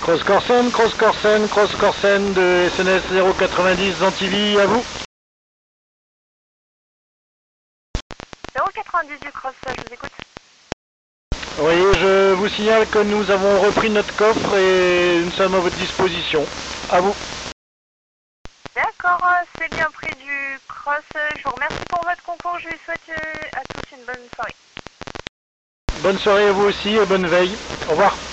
Cross Corsen de SNS 090 Zantilly, à vous. 090 du Cross, je vous écoute. Oui, je vous signale que nous avons repris notre coffre et nous sommes à votre disposition. À vous. D'accord, c'est bien pris du Cross. Je vous remercie pour votre concours. Je vous souhaite à tous une bonne soirée. Bonne soirée à vous aussi et bonne veille. Au revoir.